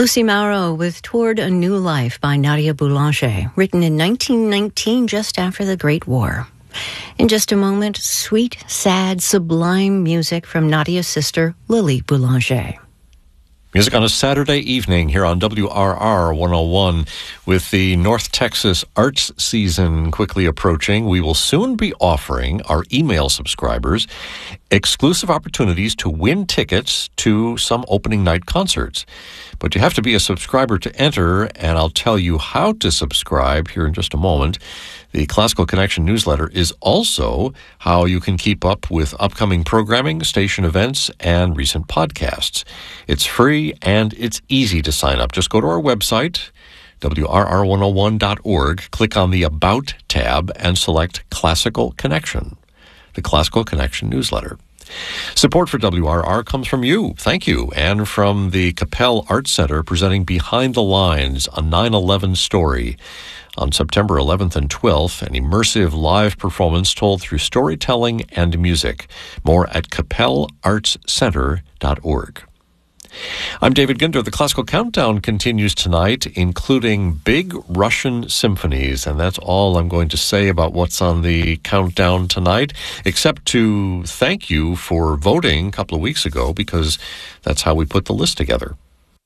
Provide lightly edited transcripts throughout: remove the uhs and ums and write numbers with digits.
Lucy Mauro with Toward a New Life by Nadia Boulanger, written in 1919, just after the Great War. In just a moment, sweet, sad, sublime music from Nadia's sister, Lily Boulanger. Music on a Saturday evening here on WRR 101. With the North Texas arts season quickly approaching, we will soon be offering our email subscribers exclusive opportunities to win tickets to some opening night concerts. But you have to be a subscriber to enter, and I'll tell you how to subscribe here in just a moment. The Classical Connection newsletter is also how you can keep up with upcoming programming, station events, and recent podcasts. It's free and it's easy to sign up. Just go to our website, WRR101.org, click on the About tab, and select Classical Connection, the Classical Connection newsletter. Support for WRR comes from you, thank you, and from the Capel Arts Center presenting Behind the Lines, a 9/11 story. On September 11th and 12th, an immersive live performance told through storytelling and music. More at capelartscenter.org. I'm David Ginder. The Classical Countdown continues tonight, including big Russian symphonies. And that's all I'm going to say about what's on the countdown tonight, except to thank you for voting a couple of weeks ago, because that's how we put the list together.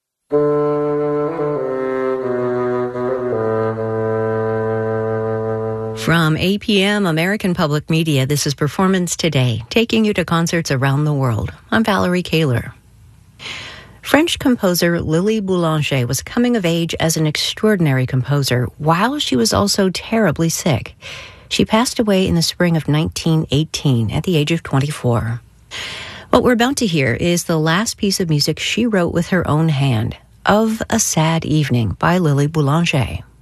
From APM American Public Media, this is Performance Today, taking you to concerts around the world. I'm Valerie Kaler. French composer Lily Boulanger was coming of age as an extraordinary composer while she was also terribly sick. She passed away in the spring of 1918 at the age of 24. What we're about to hear is the last piece of music she wrote with her own hand, Of a Sad Evening by Lily Boulanger.